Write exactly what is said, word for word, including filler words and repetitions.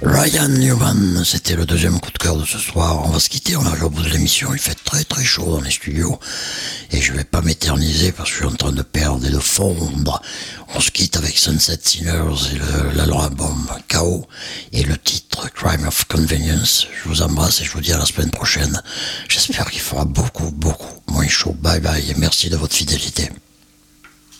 Ryan Newman, c'était le deuxième coup de cœur de ce soir. On va se quitter, on arrive au bout de l'émission, il fait très très chaud dans les studios et je vais pas m'éterniser parce que je suis en train de perdre et de fondre. On se quitte avec Sunset Sinners et le, l'album K O et le titre Crime of Convenience. Je vous embrasse et je vous dis à la semaine prochaine. J'espère qu'il fera beaucoup beaucoup moins chaud. Bye bye et merci de votre fidélité.